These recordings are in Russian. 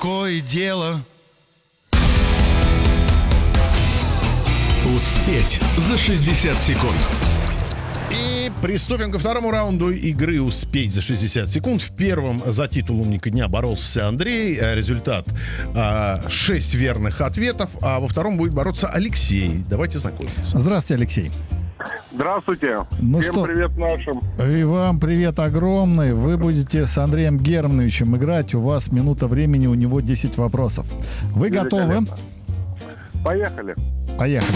такое дело. Успеть за 60 секунд. И приступим ко второму раунду игры «Успеть за 60 секунд». В первом за титул умника дня боролся Андрей. Результат 6 верных ответов. А во втором будет бороться Алексей. Давайте знакомиться. Здравствуйте, Алексей. Здравствуйте. Ну Всем что? привет нашим. И вам привет огромный. Вы будете с Андреем Германовичем играть. У вас минута времени, у него 10 вопросов. Вы готовы? Поехали. Поехали.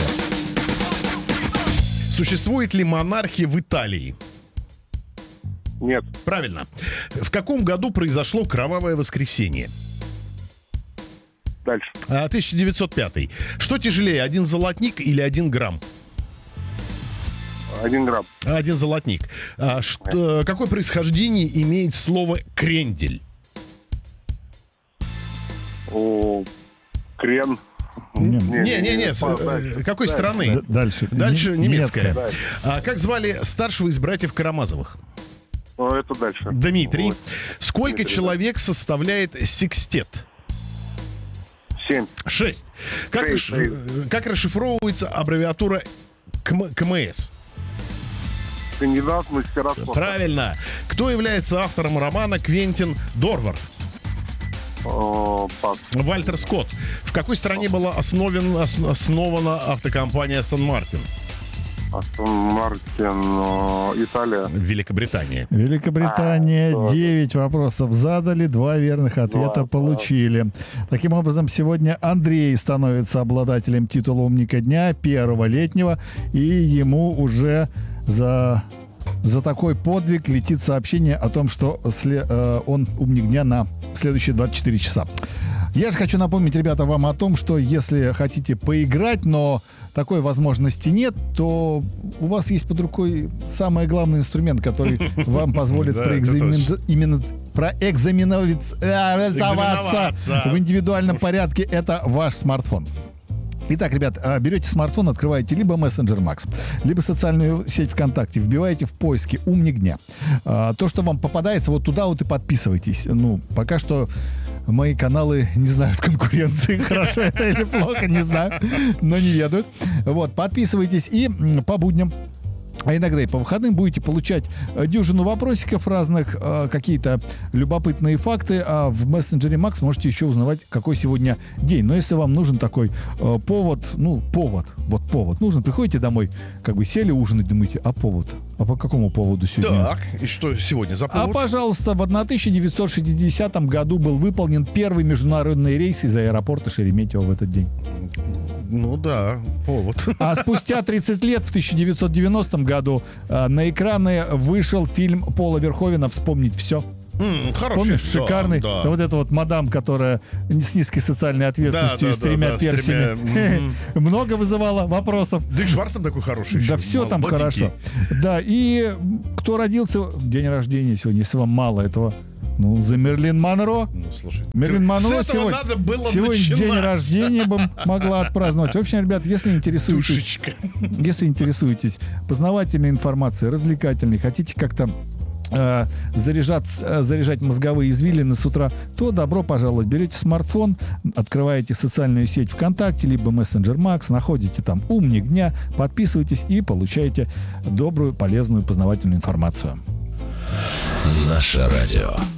Существует ли монархия в Италии? Нет. Правильно. В каком году произошло кровавое воскресенье? Дальше. 1905. Что тяжелее, 1 золотник или 1 грамм? 1 грамм. 1 золотник. Какое происхождение имеет слово крендель? Крен. Не. Какой страны? Дальше. Дальше немецкая. Дальше. Как звали старшего из братьев Карамазовых? Это дальше. Дмитрий. Вот. Сколько Дмитрий, человек составляет секстет? 7. 6. Как расшифровывается аббревиатура КМС? Кандидат в мастера спорта. Правильно. Кто является автором романа «Квентин Дорвар»? Пас. Вальтер Скотт. В какой стране была основана автокомпания Астон Мартин? Астон Мартин. Италия. Великобритания. Великобритания. 9 вопросов задали, 2 верных ответа получили. Таким образом, сегодня Андрей становится обладателем титула умника дня, первого летнего, и ему уже за такой подвиг летит сообщение о том, что он умник дня на следующие 24 часа. Я же хочу напомнить, ребята, вам о том, что если хотите поиграть, но такой возможности нет, то у вас есть под рукой самый главный инструмент, который вам позволит проэкзаменоваться в индивидуальном порядке. Это ваш смартфон. Итак, ребят, берете смартфон, открываете либо Messenger Max, либо социальную сеть ВКонтакте, вбиваете в поиске «Умник дня». То, что вам попадается, вот туда вот и подписывайтесь. Ну, пока что мои каналы не знают конкуренции, хорошо это или плохо, не знаю, но не ведают. Вот, подписывайтесь и по будням, а иногда и по выходным будете получать дюжину вопросиков разных, какие-то любопытные факты, а в мессенджере Макс можете еще узнавать, какой сегодня день. Но если вам нужен такой повод нужен, приходите домой, как бы сели ужинать, думаете, а повод? А по какому поводу сегодня? Так, и что сегодня за повод? Пожалуйста, в 1960 году был выполнен первый международный рейс из аэропорта Шереметьево в этот день. Ну да, повод. А спустя 30 лет, в 1990 году, на экраны вышел фильм Пола Верховена «Вспомнить все». Хороший. Помнишь, шикарный. Да. Вот эта вот мадам, которая с низкой социальной ответственностью, с тремя персиями. Много вызывала вопросов. Да и Шварц там такой хороший. Да все там хорошо. Да, и кто родился, день рождения сегодня, если вам мало этого. Ну, за Мерлин Монро. Ну, слушай, Мерлин Монро сегодня день рождения бы могла отпраздновать. В общем, ребят, если интересуетесь познавательной информацией, развлекательной, хотите как-то заряжать мозговые извилины с утра, то добро пожаловать. Берете смартфон, открываете социальную сеть ВКонтакте, либо Messenger Max, находите там «Умник дня», подписывайтесь и получаете добрую, полезную, познавательную информацию. Наше радио.